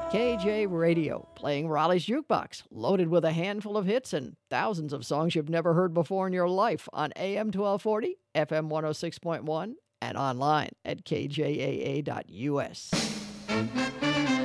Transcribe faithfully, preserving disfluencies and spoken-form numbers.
K J Radio, playing Raleigh's Jukebox, loaded with a handful of hits and thousands of songs you've never heard before in your life on A M twelve forty, F M one oh six point one, and online at k j a a dot u s.